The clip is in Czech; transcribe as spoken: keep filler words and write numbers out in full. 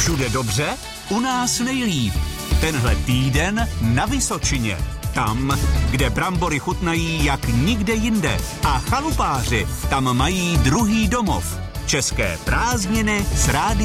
Všude dobře? U nás nejlíp. Tenhle týden na Vysočině. Tam, kde brambory chutnají jak nikde jinde. A chalupáři tam mají druhý domov. České prázdniny s rádi.